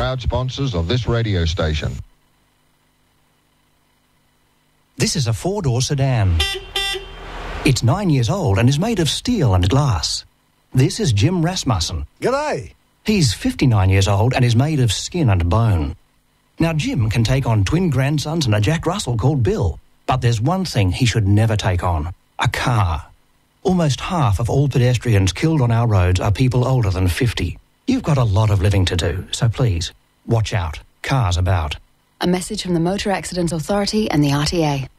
proud sponsors of this radio station. This is a four-door sedan. It's 9 years old and is made of steel and glass. This is Jim Rasmussen. G'day. He's 59 years old and is made of skin and bone. Now, Jim can take on twin grandsons and a Jack Russell called Bill. But there's one thing he should never take on: a car. Almost half of all pedestrians killed on our roads are people older than 50. You've got a lot of living to do, so please, watch out. Cars about. A message from the Motor Accident Authority and the RTA.